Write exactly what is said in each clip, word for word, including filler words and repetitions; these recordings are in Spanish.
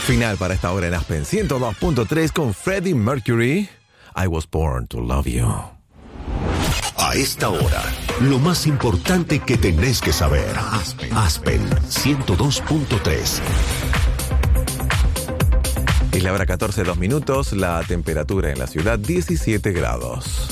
Final para esta hora en Aspen ciento dos punto tres con Freddie Mercury. I was born to love you. A esta hora, lo más importante que tenés que saber. Aspen, Aspen ciento dos punto tres. Es la hora catorce, dos minutos. La temperatura en la ciudad diecisiete grados.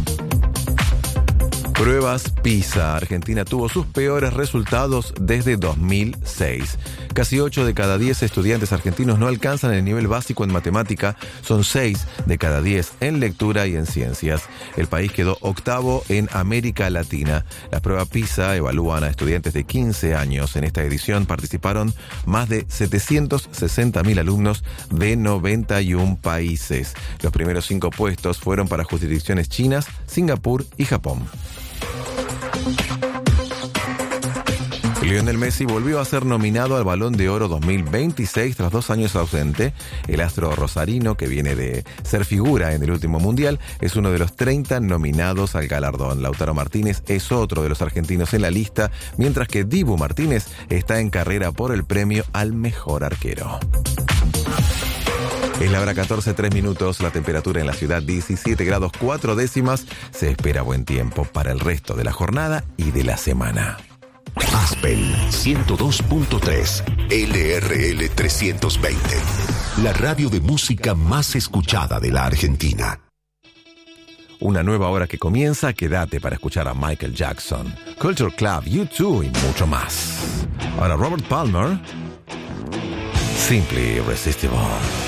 Pruebas PISA. Argentina tuvo sus peores resultados desde dos mil seis. Casi ocho de cada diez estudiantes argentinos no alcanzan el nivel básico en matemática. Son seis de cada diez en lectura y en ciencias. El país quedó octavo en América Latina. Las pruebas PISA evalúan a estudiantes de quince años. En esta edición participaron más de setecientos sesenta mil alumnos de noventa y un países. Los primeros cinco puestos fueron para jurisdicciones chinas, Singapur y Japón. Lionel Messi volvió a ser nominado al Balón de Oro dos mil veintiséis tras dos años ausente. El astro rosarino, que viene de ser figura en el último mundial, es uno de los treinta nominados al galardón. Lautaro Martínez es otro de los argentinos en la lista, mientras que Dibu Martínez está en carrera por el premio al mejor arquero. Es la hora catorce, tres minutos, la temperatura en la ciudad diecisiete grados cuatro décimas. Se espera buen tiempo para el resto de la jornada y de la semana. Aspen ciento dos punto tres, L R L trescientos veinte, la radio de música más escuchada de la Argentina. Una nueva hora que comienza, quédate para escuchar a Michael Jackson, Culture Club, U dos y mucho más. Ahora Robert Palmer, Simply Irresistible.